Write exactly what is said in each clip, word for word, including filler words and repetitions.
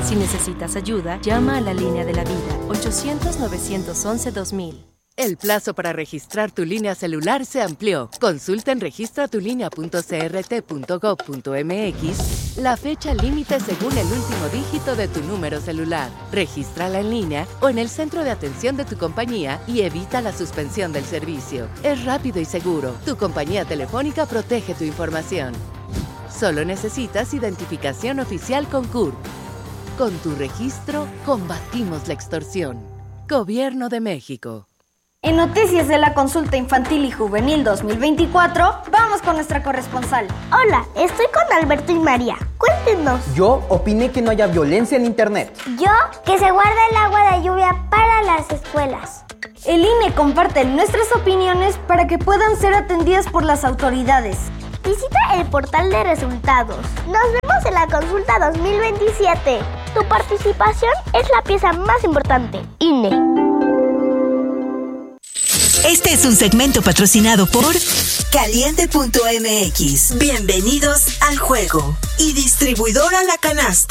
Si necesitas ayuda, llama a la línea de la vida, ochocientos, novecientos once, dos mil. El plazo para registrar tu línea celular se amplió. Consulta en registra tu línea punto c r t punto gov punto m x la fecha límite según el último dígito de tu número celular. Regístrala en línea o en el centro de atención de tu compañía y evita la suspensión del servicio. Es rápido y seguro. Tu compañía telefónica protege tu información. Solo necesitas identificación oficial con C U R P. Con tu registro, combatimos la extorsión. Gobierno de México. En noticias de la consulta infantil y juvenil dos mil veinticuatro, vamos con nuestra corresponsal. Hola, estoy con Alberto y María. Cuéntenos. Yo opiné que no haya violencia en internet. Yo, que se guarda el agua de lluvia para las escuelas. El I N E comparte nuestras opiniones para que puedan ser atendidas por las autoridades. Visita el portal de resultados. Nos vemos en la consulta dos mil veintisiete. Tu participación es la pieza más importante. I N E. Este es un segmento patrocinado por Caliente punto m x. Bienvenidos al juego. Y distribuidora La Canasta.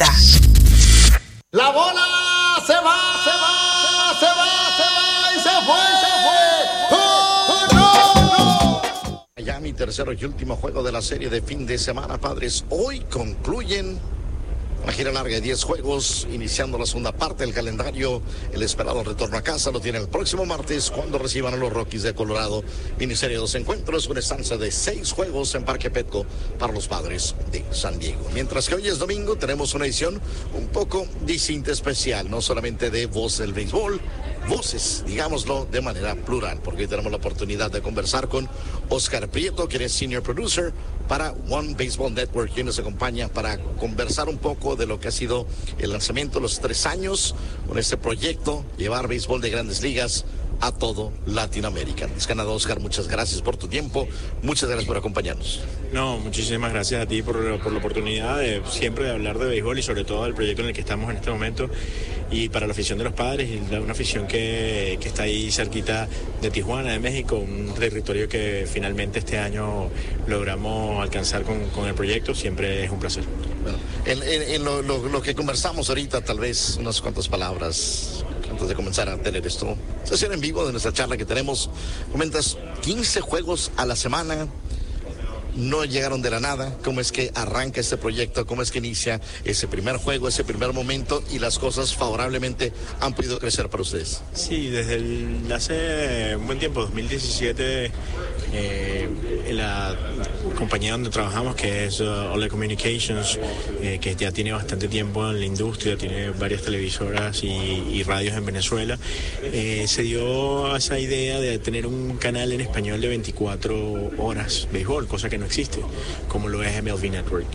La bola se va, se va, se va, se va y se fue, se fue. ¡Oh, no, no! Ya mi tercero y último juego de la serie de fin de semana, padres. Hoy concluyen una gira larga de diez juegos, iniciando la segunda parte del calendario. El esperado retorno a casa lo tiene el próximo martes cuando reciban a los Rockies de Colorado. Miniserie de dos encuentros, una estancia de seis juegos en Parque Petco para los Padres de San Diego. Mientras que hoy es domingo, tenemos una edición un poco distinta, especial, no solamente de Voz del Béisbol, voces, digámoslo de manera plural, porque hoy tenemos la oportunidad de conversar con Oscar Prieto, quien es Senior Producer para One Baseball Network, quien nos acompaña para conversar un poco de lo que ha sido el lanzamiento de los tres años con este proyecto, llevar béisbol de Grandes Ligas a todo Latinoamérica. Escanado Oscar, muchas gracias por tu tiempo, muchas gracias por acompañarnos. No, muchísimas gracias a ti por, por la oportunidad de siempre de hablar de béisbol y sobre todo del proyecto en el que estamos en este momento, y para la afición de los Padres, y una afición que, que está ahí cerquita de Tijuana, de México, un territorio que finalmente este año logramos alcanzar con, con el proyecto. Siempre es un placer. Bueno, en, en, en lo, lo, lo que conversamos ahorita, tal vez unas cuantas palabras antes de comenzar a tener esto, sesión en vivo de nuestra charla que tenemos. Comentas quince juegos a la semana, no llegaron de la nada. ¿Cómo es que arranca este proyecto? ¿Cómo es que inicia ese primer juego, ese primer momento, y las cosas favorablemente han podido crecer para ustedes? Sí, desde el, hace un buen tiempo, dos mil diecisiete, eh, la compañía donde trabajamos, que es uh, Ole Communications, eh, que ya tiene bastante tiempo en la industria, tiene varias televisoras y, y radios en Venezuela, eh, se dio a esa idea de tener un canal en español de veinticuatro horas béisbol, cosa que no existe, como lo es M L B Network.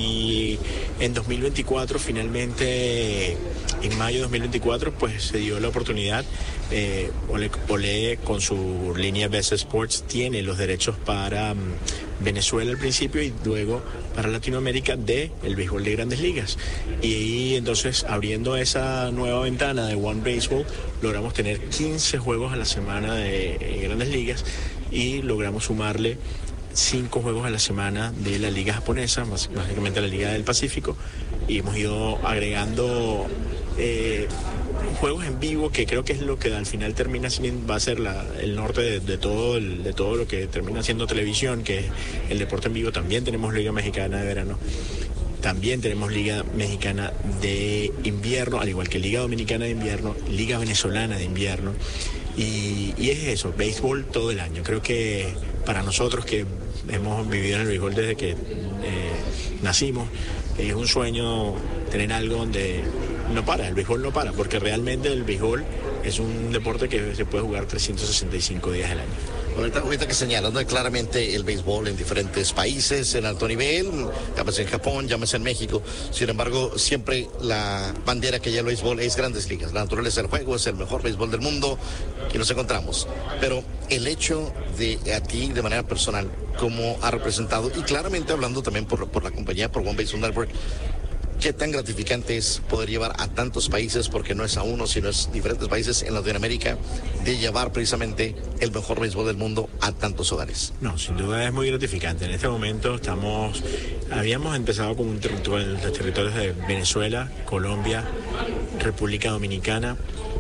Y en dos mil veinticuatro, finalmente, en mayo de dos mil veinticuatro, pues se dio la oportunidad. Eh, Ole, Ole, con su línea Best Sports, tiene los derechos para um, Venezuela al principio y luego para Latinoamérica de el béisbol de Grandes Ligas. Y entonces, abriendo esa nueva ventana de One Baseball, logramos tener quince juegos a la semana de, de Grandes Ligas, y logramos sumarle cinco juegos a la semana de la Liga Japonesa, más, básicamente la Liga del Pacífico, y hemos ido agregando eh, juegos en vivo, que creo que es lo que al final termina siendo, va a ser la, el norte de, de, todo el, de todo lo que termina siendo televisión, que es el deporte en vivo. También tenemos Liga Mexicana de Verano, también tenemos Liga Mexicana de Invierno, al igual que Liga Dominicana de Invierno, Liga Venezolana de Invierno, y, y es eso, béisbol todo el año. Creo que para nosotros, que hemos vivido en el béisbol desde que eh, nacimos, es un sueño tener algo donde no para, el béisbol no para, porque realmente el béisbol es un deporte que se puede jugar trescientos sesenta y cinco días al año. Ahorita, ahorita que señalas, ¿no? Claramente el béisbol en diferentes países, en alto nivel, llámese en Japón, llámese en México. Sin embargo, siempre la bandera que lleva el béisbol es Grandes Ligas. La naturaleza del juego es el mejor béisbol del mundo y nos encontramos. Pero el hecho de a ti, de manera personal, cómo ha representado, y claramente hablando también por, por la compañía, por One Baseball Network, qué tan gratificante es poder llevar a tantos países, porque no es a uno, sino es diferentes países en Latinoamérica, de llevar precisamente el mejor béisbol del mundo a tantos hogares. No, sin duda es muy gratificante. En este momento estamos, habíamos empezado con un territorio, en los territorios de Venezuela, Colombia, República Dominicana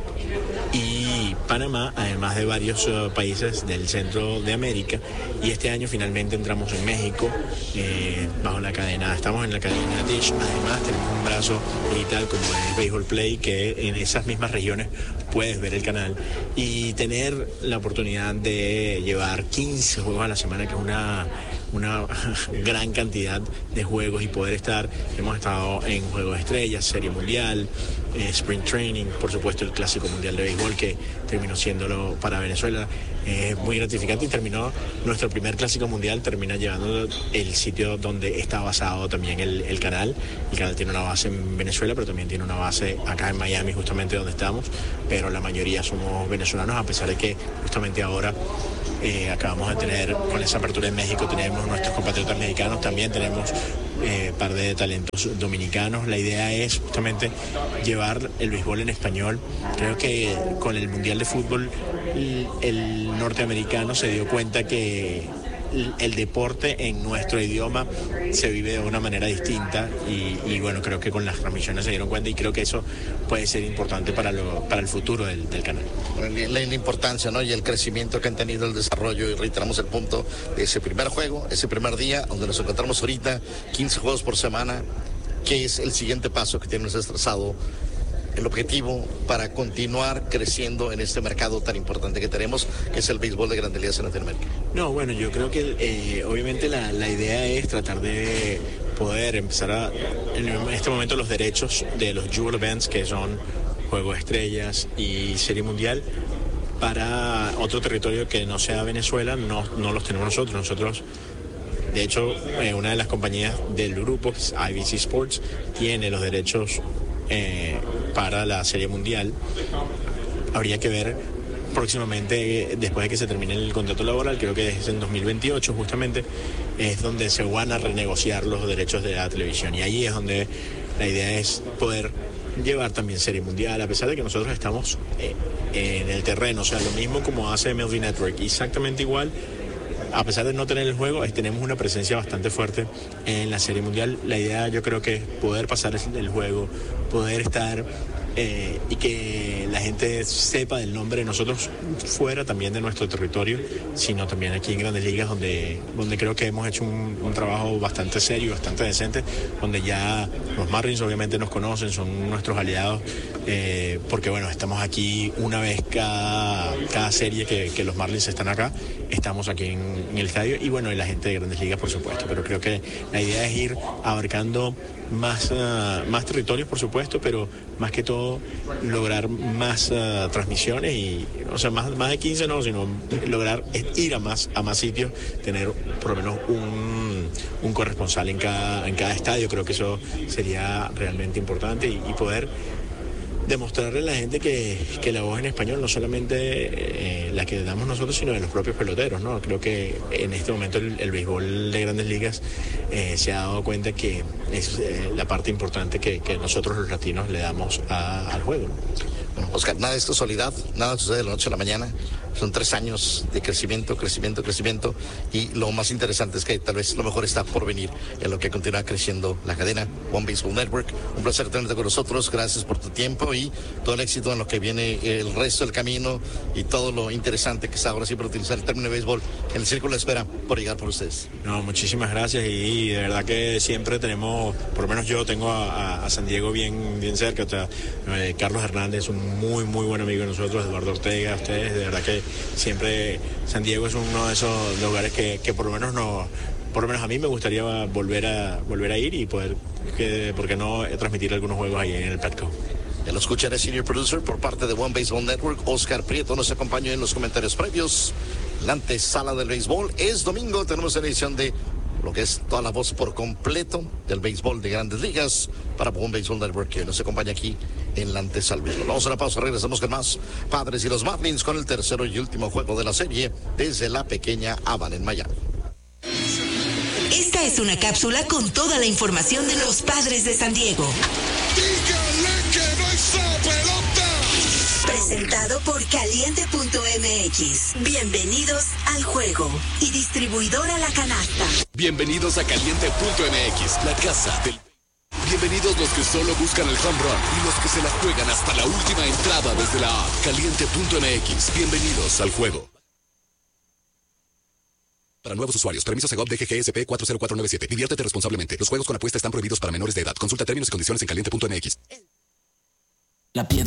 y Panamá, además de varios uh, países del centro de América, y este año finalmente entramos en México eh, bajo la cadena, estamos en la cadena Dish. Además tenemos un brazo digital como es Baseball Play, que en esas mismas regiones puedes ver el canal y tener la oportunidad de llevar quince juegos a la semana, que es una una gran cantidad de juegos, y poder estar, hemos estado en Juegos de Estrellas, Serie Mundial, eh, Spring Training, por supuesto el Clásico Mundial de Béisbol, que terminó siéndolo para Venezuela, es eh, muy gratificante, y terminó nuestro primer Clásico Mundial, termina llevando el sitio donde está basado también el, el canal. El canal tiene una base en Venezuela, pero también tiene una base acá en Miami, justamente donde estamos, pero la mayoría somos venezolanos, a pesar de que justamente ahora Eh, acabamos de tener, con esa apertura en México, tenemos nuestros compatriotas mexicanos, también tenemos eh, par de talentos dominicanos. La idea es justamente llevar el béisbol en español. Creo que con el Mundial de Fútbol el, el norteamericano se dio cuenta que el, el deporte en nuestro idioma se vive de una manera distinta, y, y bueno, creo que con las transmisiones se dieron cuenta, y creo que eso puede ser importante para, lo, para el futuro del, del canal. La, la importancia, ¿no?, y el crecimiento que han tenido, el desarrollo, y reiteramos el punto de ese primer juego, ese primer día donde nos encontramos ahorita, quince juegos por semana. ¿Qué es el siguiente paso que tienes trazado, el objetivo para continuar creciendo en este mercado tan importante que tenemos, que es el béisbol de Grandes Ligas en Latinoamérica? No, bueno, yo creo que eh, obviamente la, la idea es tratar de poder empezar a, en este momento, los derechos de los Jewel Events, que son Juegos de Estrellas y Serie Mundial, para otro territorio que no sea Venezuela, no, no los tenemos nosotros. Nosotros, de hecho, eh, una de las compañías del grupo, que es I B C Sports, tiene los derechos eh, para la Serie Mundial. Habría que ver próximamente, después de que se termine el contrato laboral, creo que es en dos mil veintiocho justamente, es donde se van a renegociar los derechos de la televisión, y ahí es donde la idea es poder llevar también Serie Mundial, a pesar de que nosotros estamos eh, en el terreno, o sea, lo mismo como hace M L B Network, exactamente igual. A pesar de no tener el juego, tenemos una presencia bastante fuerte en la Serie Mundial. La idea, yo creo, que es poder pasar el juego, poder estar eh, y que la gente sepa del nombre de nosotros fuera también de nuestro territorio, sino también aquí en Grandes Ligas, donde, donde creo que hemos hecho un, un trabajo bastante serio, bastante decente, donde ya los Marlins obviamente nos conocen, son nuestros aliados, eh, porque bueno, estamos aquí una vez cada, cada serie que, que los Marlins están acá, estamos aquí en, en el estadio, y bueno, y la gente de Grandes Ligas, por supuesto, pero creo que la idea es ir abarcando más, uh, más territorios, por supuesto, pero más que todo lograr más uh, transmisiones, y o sea, más, más de quince no, sino lograr ir a más, a más sitios, tener por lo menos un, un corresponsal en cada, en cada estadio. Creo que eso sería realmente importante, y, y poder demostrarle a la gente que, que la voz en español no solamente eh, la que damos nosotros, sino de los propios peloteros, ¿no? Creo que en este momento el, el béisbol de Grandes Ligas eh, se ha dado cuenta que es eh, la parte importante que, que nosotros los latinos le damos a, al juego, ¿no? Bueno, Oscar, nada de esto es soledad, nada sucede de la noche a la mañana. Son tres años de crecimiento, crecimiento, crecimiento, y lo más interesante es que tal vez lo mejor está por venir en lo que continúa creciendo la cadena One Baseball Network. Un placer tenerte con nosotros, gracias por tu tiempo y todo el éxito en lo que viene, el resto del camino, y todo lo interesante que está ahora sí por utilizar el término de béisbol en el círculo de espera por llegar por ustedes. No, muchísimas gracias, y de verdad que siempre tenemos, por lo menos yo tengo a, a San Diego bien, bien cerca. O sea, eh, Carlos Hernández es un muy, muy buen amigo de nosotros, Eduardo Ortega, ustedes, de verdad que siempre San Diego es uno de esos lugares que, que por lo menos no, por lo menos a mí me gustaría volver a volver a ir y poder, que, ¿por qué no transmitir algunos juegos ahí en el Petco? Ya lo escucharé, Senior Producer por parte de One Baseball Network. Oscar Prieto nos acompañó en los comentarios previos. La antesala del béisbol es domingo, tenemos la edición de lo que es toda la voz por completo del béisbol de Grandes Ligas para One Baseball Network, que nos acompaña aquí en la antesala. Vamos a una pausa, regresamos con más Padres y los Marlins con el tercero y último juego de la serie desde la pequeña Habana en Miami. Esta es una cápsula con toda la información de los Padres de San Diego. Dígale que no es pelota. Presentado por Caliente punto M X. Bienvenidos al juego. Y distribuidora La Canasta. Bienvenidos a Caliente punto M X, la casa del... Bienvenidos los que solo buscan el home run y los que se la juegan hasta la última entrada desde la app. Caliente punto M X. Bienvenidos al juego. Para nuevos usuarios, permiso Segov D G G S P cuatro cero cuatro nueve siete. Diviértete responsablemente. Los juegos con apuesta están prohibidos para menores de edad. Consulta términos y condiciones en Caliente punto M X. La piedra